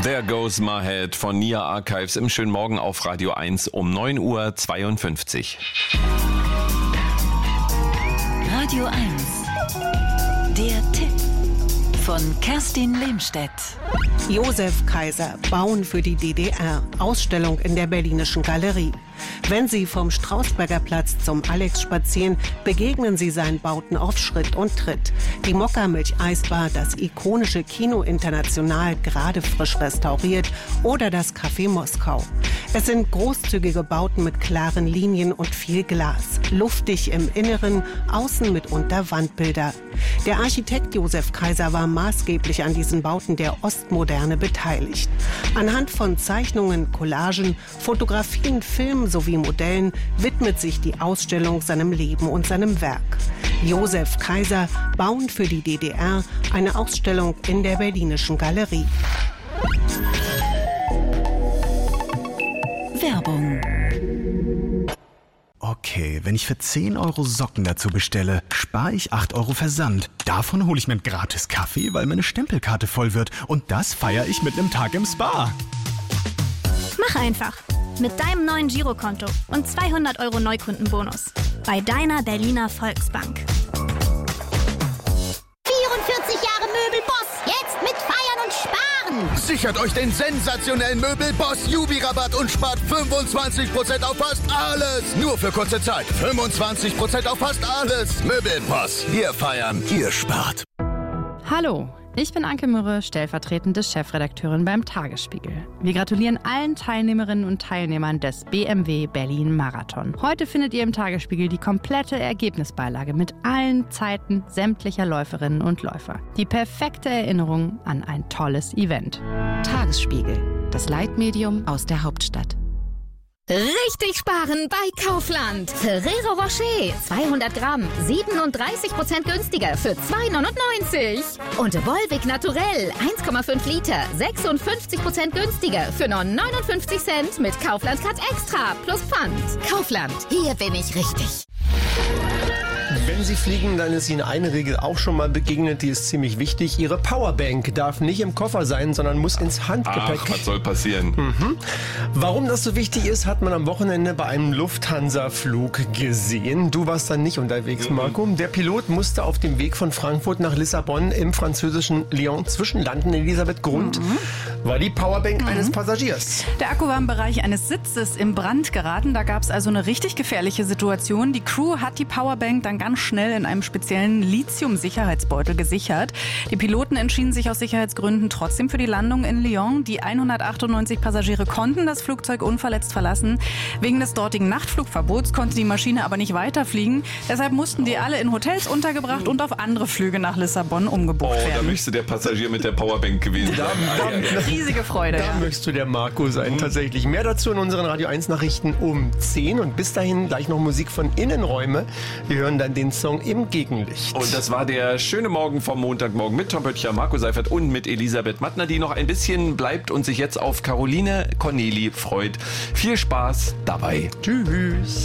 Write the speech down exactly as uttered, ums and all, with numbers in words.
There Goes My Head von Nia Archives im schönen Morgen auf Radio eins um neun Uhr zweiundfünfzig. Radio eins. Der Tipp von Kerstin Lehmstedt. Josef Kaiser, Bauen für die D D R. Ausstellung in der Berlinischen Galerie. Wenn Sie vom Strausberger Platz zum Alex spazieren, begegnen Sie seinen Bauten auf Schritt und Tritt. Die Mokka-Milch-Eisbar, das ikonische Kino International, gerade frisch restauriert, oder das Café Moskau. Es sind großzügige Bauten mit klaren Linien und viel Glas. Luftig im Inneren, außen mitunter Wandbilder. Der Architekt Josef Kaiser war maßgeblich an diesen Bauten der Ostmoderne beteiligt. Anhand von Zeichnungen, Collagen, Fotografien, Filmen sowie Modellen widmet sich die Ausstellung seinem Leben und seinem Werk. Josef Kaiser, Bauen für die D D R, eine Ausstellung in der Berlinischen Galerie. Werbung. Okay, wenn ich für zehn Euro Socken dazu bestelle, spare ich acht Euro Versand. Davon hole ich mir einen gratis Kaffee, weil meine Stempelkarte voll wird. Und das feiere ich mit einem Tag im Spa. Mach einfach. Mit deinem neuen Girokonto und zweihundert Euro Neukundenbonus. Bei deiner Berliner Volksbank. vierundvierzig Jahre Möbelboss. Jetzt mit Feiern und Sparen. Sichert euch den sensationellen Möbelboss Jubi-Rabatt und spart fünfundzwanzig Prozent auf fast alles. Nur für kurze Zeit. fünfundzwanzig Prozent auf fast alles. Möbelboss. Wir feiern, ihr spart. Hallo, ich bin Anke Mürre, stellvertretende Chefredakteurin beim Tagesspiegel. Wir gratulieren allen Teilnehmerinnen und Teilnehmern des B M W Berlin Marathon. Heute findet ihr im Tagesspiegel die komplette Ergebnisbeilage mit allen Zeiten sämtlicher Läuferinnen und Läufer. Die perfekte Erinnerung an ein tolles Event. Tagesspiegel, das Leitmedium aus der Hauptstadt. Richtig sparen bei Kaufland. Ferrero Rocher, zweihundert Gramm, siebenunddreißig Prozent günstiger für zwei neunundneunzig. Und Volvic Naturell, eins Komma fünf Liter, sechsundfünfzig Prozent günstiger für nur neunundfünfzig Cent mit Kaufland Cut Extra plus Pfand. Kaufland, hier bin ich richtig. Wenn Sie fliegen, dann ist Ihnen eine Regel auch schon mal begegnet, die ist ziemlich wichtig. Ihre Powerbank darf nicht im Koffer sein, sondern muss ins Handgepäck. Ach, was soll passieren? Mhm. Warum das so wichtig ist, hat man am Wochenende bei einem Lufthansa-Flug gesehen. Du warst dann nicht unterwegs, mhm. Marco. Der Pilot musste auf dem Weg von Frankfurt nach Lissabon im französischen Lyon zwischenlanden. Elisabeth Grund mhm. war die Powerbank mhm. eines Passagiers. Der Akku war im Bereich eines Sitzes in Brand geraten. Da gab es also eine richtig gefährliche Situation. Die Crew hat die Powerbank dann ganz schnell in einem speziellen Lithium-Sicherheitsbeutel gesichert. Die Piloten entschieden sich aus Sicherheitsgründen trotzdem für die Landung in Lyon. Die hundertachtundneunzig Passagiere konnten das Flugzeug unverletzt verlassen. Wegen des dortigen Nachtflugverbots konnte die Maschine aber nicht weiterfliegen. Deshalb mussten die alle in Hotels untergebracht und auf andere Flüge nach Lissabon umgebucht oh, werden. Da möchte der Passagier mit der Powerbank gewesen sein. Da, da, riesige Freude. Da ja. möchtest du der Marco sein, mhm. tatsächlich. Mehr dazu in unseren Radio eins Nachrichten um zehn. Und bis dahin gleich noch Musik von Innenräume. Wir hören dann den Song Im Gegenlicht. Und das war der schöne Morgen vom Montagmorgen mit Tom Böttcher, Marco Seifert und mit Elisabeth Mattner, die noch ein bisschen bleibt und sich jetzt auf Caroline Corneli freut. Viel Spaß dabei. Tschüss.